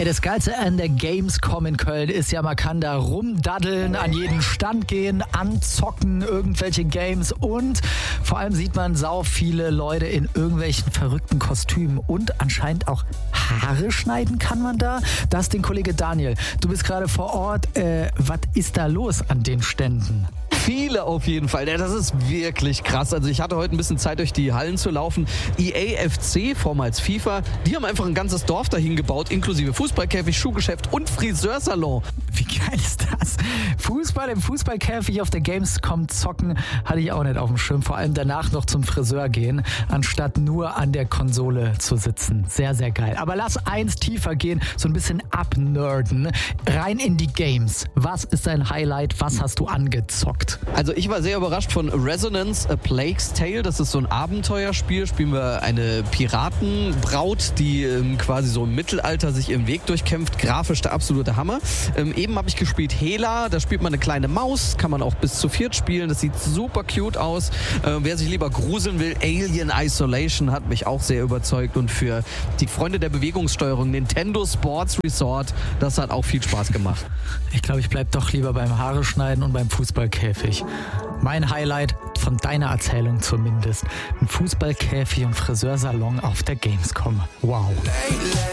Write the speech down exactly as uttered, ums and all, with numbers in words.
Ey, das Geilste an der Gamescom in Köln ist ja, man kann da rumdaddeln, an jeden Stand gehen, anzocken, irgendwelche Games und vor allem sieht man sau viele Leute in irgendwelchen verrückten Kostümen und anscheinend auch Haare schneiden kann man da. Da ist den Kollege Daniel. Du bist gerade vor Ort. Äh, was ist da los an den Ständen? Viele auf jeden Fall. Das ist wirklich krass. Also ich hatte heute ein bisschen Zeit, durch die Hallen zu laufen. E A F C, vormals FIFA, die haben einfach ein ganzes Dorf dahin gebaut, inklusive Fußballkäfig, Schuhgeschäft und Friseursalon. Wie geil ist das? Fußball im Fußballkäfig auf der Gamescom zocken, hatte ich auch nicht auf dem Schirm. Vor allem danach noch zum Friseur gehen, anstatt nur an der Konsole zu sitzen. Sehr, sehr geil. Aber lass eins tiefer gehen, so ein bisschen abnerden. Rein in die Games. Was ist dein Highlight? Was hast du angezockt? Also ich war sehr überrascht von Resonance A Plague's Tale. Das ist so ein Abenteuerspiel. Spielen wir eine Piratenbraut, die ähm, quasi so im Mittelalter sich ihren Weg durchkämpft. Grafisch der absolute Hammer. Ähm, eben habe ich gespielt Hela. Da spielt man eine kleine Maus. Kann man auch bis zu viert spielen. Das sieht super cute aus. Äh, wer sich lieber gruseln will, Alien Isolation hat mich auch sehr überzeugt. Und für die Freunde der Bewegungssteuerung, Nintendo Sports Resort, das hat auch viel Spaß gemacht. Ich glaube, ich bleib doch lieber beim Haare schneiden und beim Fußballkäfig. Mein Highlight von deiner Erzählung zumindest: ein Fußballkäfig und Friseursalon auf der Gamescom. Wow.